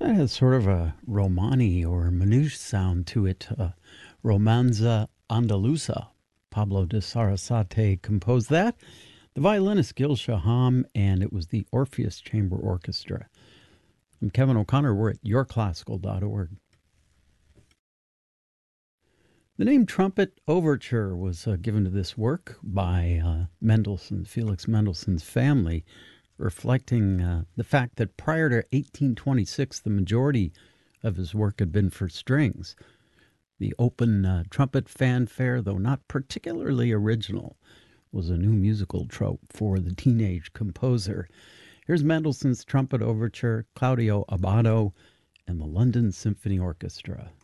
That has sort of a Romani or Manouche sound to it. Romanza Andaluza. Pablo de Sarasate composed that. The violinist Gil Shaham, and it was the Orpheus Chamber Orchestra. I'm Kevin O'Connor. We're at yourclassical.org. The name Trumpet Overture was given to this work by Felix Mendelssohn's family, reflecting the fact that prior to 1826, the majority of his work had been for strings. The open trumpet fanfare, though not particularly original, was a new musical trope for the teenage composer. Here's Mendelssohn's Trumpet Overture, Claudio Abbado, and the London Symphony Orchestra.